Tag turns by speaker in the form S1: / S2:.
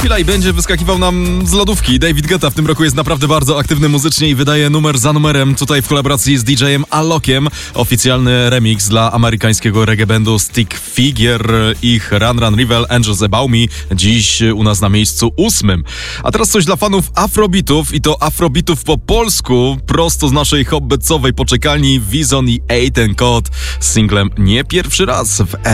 S1: chwila i będzie wyskakiwał nam z lodówki. David Guetta w tym roku jest naprawdę bardzo aktywny muzycznie i wydaje numer za numerem tutaj w kolaboracji z DJ-em Alokiem. Oficjalny remix dla amerykańskiego reggae bandu Stick Figure. Ich Run Run Rebel Angels Above Me dziś u nas na miejscu 8. A teraz coś dla fanów afrobeatów i to afrobeatów po polsku, prosto z naszej hobbycowej poczekalni. Wizon i Eitan Code z singlem Nie pierwszy raz w